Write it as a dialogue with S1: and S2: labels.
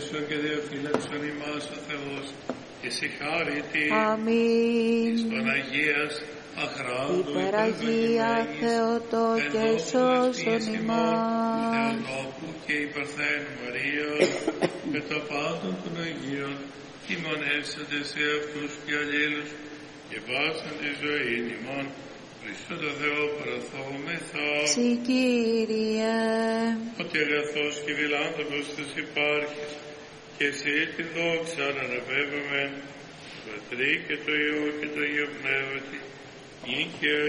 S1: ελέησον και διαφύλαξον ημάς ο Θεός, και συγχάρητη
S2: Αμήν.
S1: εις Παναγίας αχράντου
S2: Υπεραγία Θεοτό και σώσον ημάς.
S1: Θεοτόπου και υπερθένου Μαρία, με το πάντων των Αγίων, ημονεύσαντε σε αυτούς και αλλήλους, και βάσαν τη ζωή ημών, Χριστό το Θεό παραθόμεθα.
S2: Συ Κύριε.
S1: Ότι αγαθός και βιλάντοπος τους υπάρχεις, και εσύ την δόξα αναπέμπουμε, το Πατρί και το Υιό και το Υιό Πνεύματι, νίκαια